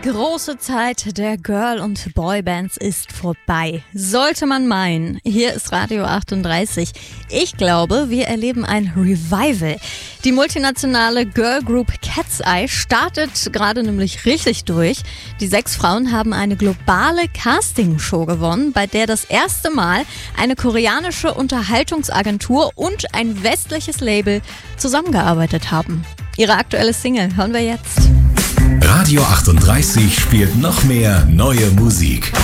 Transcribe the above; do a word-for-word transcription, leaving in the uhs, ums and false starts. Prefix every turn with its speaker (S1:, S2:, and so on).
S1: große Zeit der Girl- und Boybands ist vorbei. Sollte man meinen. Hier ist Radio achtunddreißig. Ich glaube, wir erleben ein Revival. Die multinationale Girlgroup Cat's Eye startet gerade nämlich richtig durch. Die sechs Frauen haben eine globale Castingshow gewonnen, bei der das erste Mal eine koreanische Unterhaltungsagentur und ein westliches Label zusammengearbeitet haben. Ihre aktuelle Single hören wir jetzt.
S2: Radio achtunddreißig spielt noch mehr neue Musik.